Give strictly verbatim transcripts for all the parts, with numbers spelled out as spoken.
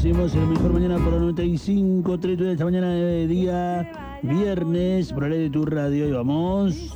seguimos en el mejor mañana por la noventa y cinco, treinta de esta mañana de día viernes, por la ley de tu radio. Y vamos.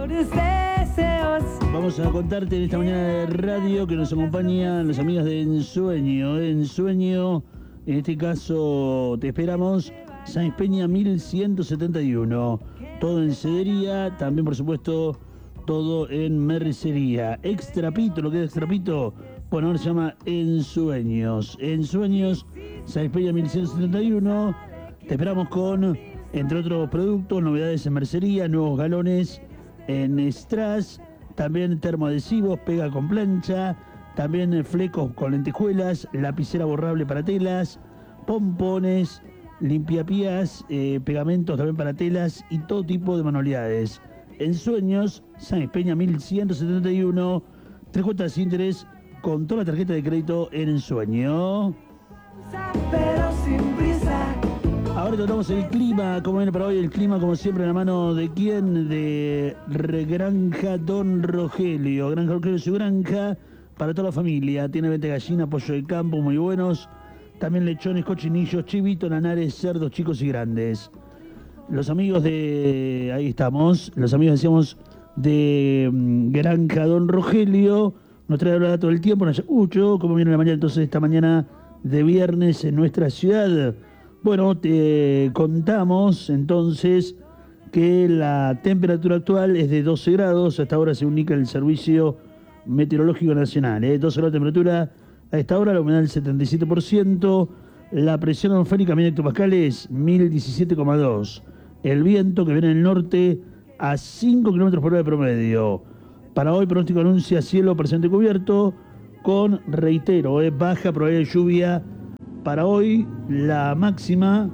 Vamos a contarte en esta mañana de radio que nos acompañan las amigas de Ensueño. Ensueño, en este caso te esperamos, Sáenz Peña mil ciento setenta y uno. Todo en cedería, también por supuesto todo en mercería. Extrapito, lo que es extrapito, bueno, ahora se llama Ensueños. Ensueños, Sáenz Peña mil ciento setenta y uno. Te esperamos con, entre otros productos, novedades en mercería, nuevos galones en strass, también termoadhesivos, pega con plancha, también flecos con lentejuelas, lapicera borrable para telas, pompones, limpiapías, eh, pegamentos también para telas y todo tipo de manualidades. Ensueños, Sáenz Peña mil ciento setenta y uno, tres cuotas sin interés con toda la tarjeta de crédito en Ensueño. Pero sin prisa. Ahora tratamos el clima, como viene para hoy el clima, como siempre, en la mano de quién, de Granja Don Rogelio. Granja Rogelio, su granja para toda la familia. Tiene venta de gallina, pollo de campo muy buenos. También lechones, cochinillos, chivito, lanares, cerdos chicos y grandes. Los amigos de, ahí estamos, los amigos decíamos de um, Granja Don Rogelio, nos trae la todo el tiempo, en Ayacucho, como viene la mañana entonces esta mañana de viernes en nuestra ciudad. Bueno, te contamos entonces que la temperatura actual es de doce grados, hasta ahora se indica el Servicio Meteorológico Nacional, ¿eh? doce grados de temperatura a esta hora, la humedad del setenta y siete por ciento, la presión atmosférica mil hectopascales mil diecisiete coma dos, el viento que viene del norte a cinco kilómetros por hora de promedio. Para hoy pronóstico anuncia cielo parcialmente cubierto con, reitero, eh, baja probabilidad de lluvia. Para hoy, la máxima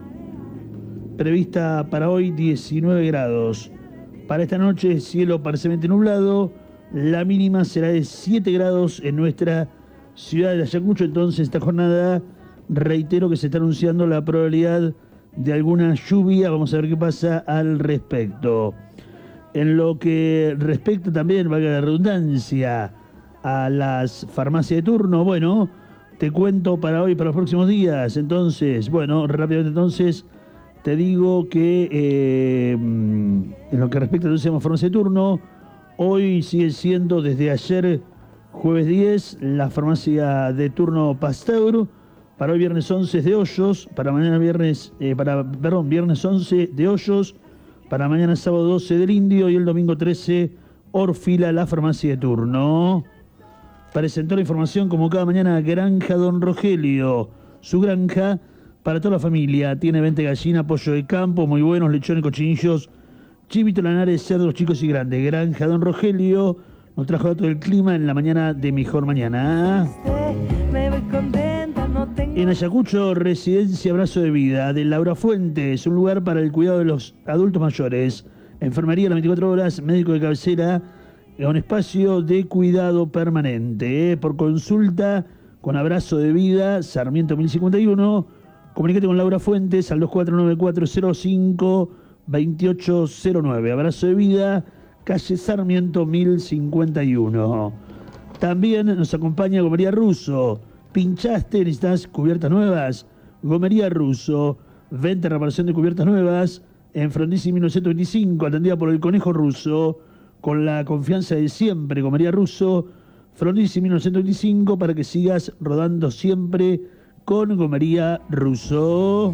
prevista para hoy, diecinueve grados. Para esta noche, cielo parcialmente nublado. La mínima será de siete grados en nuestra ciudad de Ayacucho. Entonces, esta jornada, reitero que se está anunciando la probabilidad de alguna lluvia. Vamos a ver qué pasa al respecto. En lo que respecta también, valga la redundancia, a las farmacias de turno, bueno, te cuento para hoy, para los próximos días. Entonces, bueno, rápidamente entonces, te digo que eh, en lo que respecta entonces a la farmacia de turno, hoy sigue siendo desde ayer, jueves diez, la farmacia de turno Pasteur. Para hoy viernes once de Hoyos, para mañana viernes, eh, para, perdón, viernes once de Hoyos, para mañana sábado doce del Indio y el domingo trece, Orfila, la farmacia de turno. Presentó la información como cada mañana Granja Don Rogelio, su granja para toda la familia. Tiene venta de gallina, pollo de campo, muy buenos, lechones, cochinillos, chivito, lanares, cerdos chicos y grandes. Granja Don Rogelio nos trajo datos del clima en la mañana de Mejor Mañana. Me voy contenta, no tengo... En Ayacucho, Residencia Abrazo de Vida de Laura Fuentes, un lugar para el cuidado de los adultos mayores. Enfermería las veinticuatro horas, médico de cabecera, un espacio de cuidado permanente. ¿eh? Por consulta con Abrazo de Vida, Sarmiento mil cincuenta y uno, comunícate con Laura Fuentes al dos cuatro nueve cuatro cero cinco dos ocho cero nueve. Abrazo de Vida, calle Sarmiento mil cincuenta y uno. También nos acompaña Gomería Russo. ¿Pinchaste? ¿Necesitas cubiertas nuevas? Gomería Russo. Venta y reparación de cubiertas nuevas en Frondizi mil novecientos veinticinco, atendida por el Conejo Russo. Con la confianza de siempre, Gomería Russo, Frondizi mil novecientos veinticinco, para que sigas rodando siempre con Gomería Russo.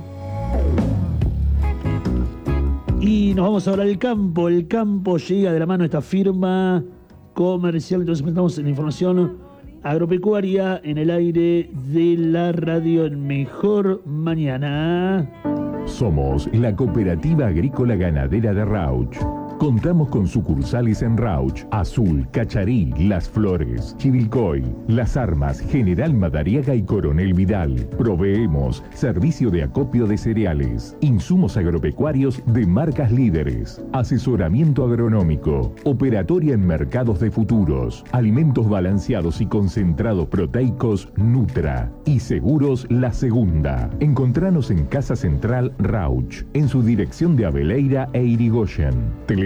Y nos vamos ahora al campo. El campo llega de la mano de esta firma comercial. Entonces presentamos la información agropecuaria en el aire de la radio en Mejor Mañana. Somos la Cooperativa Agrícola Ganadera de Rauch. Contamos con sucursales en Rauch, Azul, Cacharí, Las Flores, Chivilcoy, Las Armas, General Madariaga y Coronel Vidal. Proveemos servicio de acopio de cereales, insumos agropecuarios de marcas líderes, asesoramiento agronómico, operatoria en mercados de futuros, alimentos balanceados y concentrados proteicos Nutra y seguros La Segunda. Encontranos en Casa Central Rauch, en su dirección de Aveleira e Irigoyen. Teléfono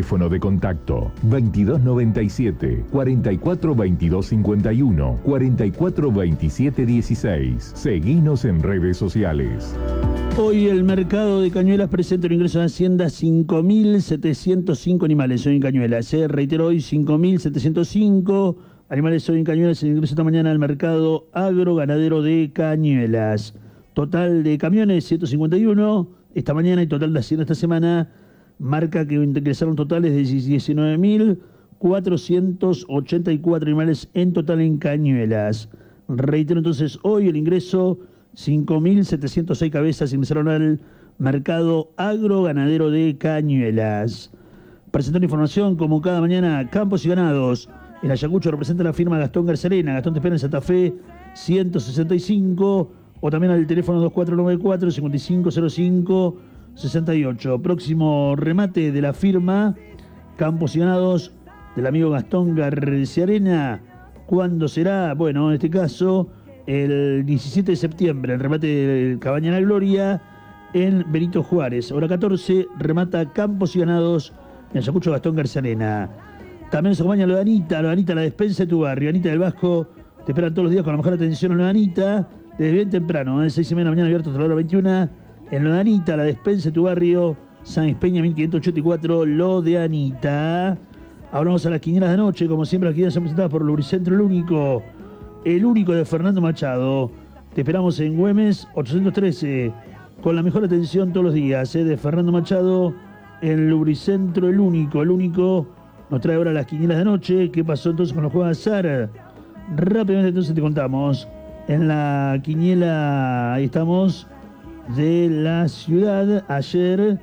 teléfono de contacto veintidós noventa y siete, cuarenta y cuatro veintidós cincuenta y uno, cuarenta y cuatro veintisiete dieciséis. Seguinos en redes sociales. Hoy el mercado de Cañuelas presenta un ingreso de Hacienda cinco mil setecientos cinco animales hoy en Cañuelas. Eh. Reitero, hoy cinco mil setecientos cinco animales hoy en Cañuelas. El ingreso esta mañana al mercado agroganadero de Cañuelas. Total de camiones ciento cincuenta y uno esta mañana y total de Hacienda esta semana marca que ingresaron totales de diecinueve mil cuatrocientos ochenta y cuatro animales en total en Cañuelas. Reitero entonces, hoy el ingreso cinco mil setecientos seis cabezas ingresaron al mercado agroganadero de Cañuelas. Presentando información como cada mañana, Campos y Ganados. En Ayacucho representa la firma Gastón Garcerena. Gastón te espera en Santa Fe ciento sesenta y cinco o también al teléfono dos cuatro nueve cuatro, cinco cinco cero cinco, seis ocho. Próximo remate de la firma Campos y Ganados del amigo Gastón Garcerena. ¿Cuándo será? Bueno, en este caso el diecisiete de septiembre, el remate del Cabaña La Gloria en Benito Juárez. Hora catorce, remata Campos y Ganados en Ayacucho Gastón Garcerena. También nos acompaña Lodanita, Lodanita, la despensa de tu barrio. Anita del Vasco, te esperan todos los días con la mejor atención en Lodanita, desde bien temprano, de seis y media de la mañana abierto hasta la hora veintiuna. En Lodanita, la despensa de tu barrio, San Peña mil quinientos ochenta y cuatro, Lodanita. Ahora vamos a las quinielas de anoche, como siempre las quinielas son presentadas por Lubricentro El Único, el único de Fernando Machado. Te esperamos en Güemes ochocientos trece, con la mejor atención todos los días, ¿eh? de Fernando Machado, en Lubricentro El Único, el único. Nos trae ahora las quinielas de anoche. ¿Qué pasó entonces con los juegos de azar? Rápidamente entonces te contamos. En la quiniela, ahí estamos, de la ciudad, ayer,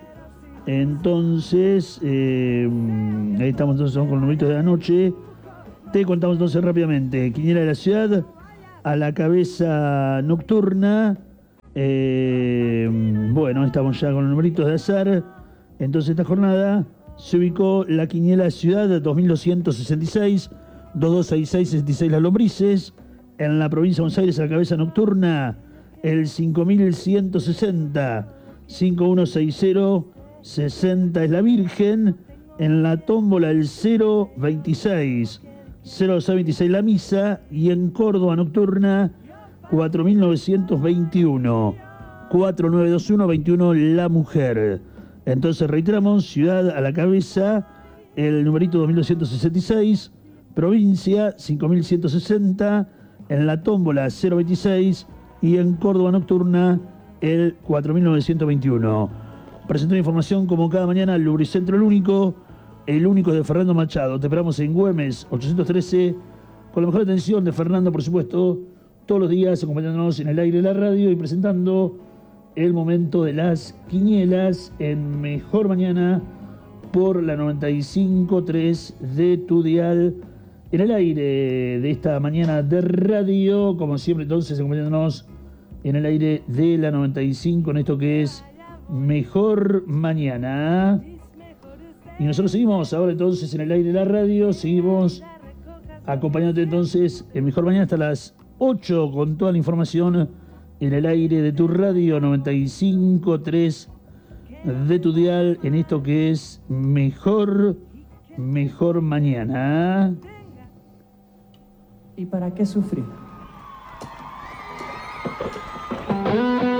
entonces, eh, ahí estamos entonces con los numeritos de la noche. Te contamos entonces rápidamente. Quiniela de la ciudad, a la cabeza nocturna. Eh, bueno, estamos ya con los numeritos de azar. Entonces esta jornada se ubicó la quiniela ciudad dos mil doscientos sesenta y seis, dos mil doscientos sesenta y seis, sesenta y seis las lombrices. En la provincia de Buenos Aires, a la cabeza nocturna, el cinco mil ciento sesenta, cinco mil ciento sesenta, sesenta es la Virgen. En la tómbola, el cero veintiséis, cero veintiséis la misa. Y en Córdoba nocturna, cuatro mil novecientos veintiuno, cuatro mil novecientos veintiuno, veintiuno la mujer. Entonces reiteramos, ciudad a la cabeza, el numerito dos mil doscientos sesenta y seis, provincia cinco mil ciento sesenta, en la tómbola cero veintiséis y en Córdoba nocturna el cuatro mil novecientos veintiuno. Presentó información como cada mañana, Lubricentro El Único, el único de Fernando Machado. Te esperamos en Güemes ochocientos trece, con la mejor atención de Fernando, por supuesto, todos los días acompañándonos en el aire de la radio y presentando el momento de las quinielas en Mejor Mañana por la noventa y cinco punto tres de tu dial. En el aire de esta mañana de radio, como siempre entonces acompañándonos en el aire de la noventa y cinco en esto que es Mejor Mañana. Y nosotros seguimos ahora entonces en el aire de la radio, seguimos acompañándote entonces en Mejor Mañana hasta las ocho con toda la información en el aire de tu radio noventa y cinco punto tres de tu dial en esto que es Mejor, Mejor Mañana. ¿Y para qué sufrir?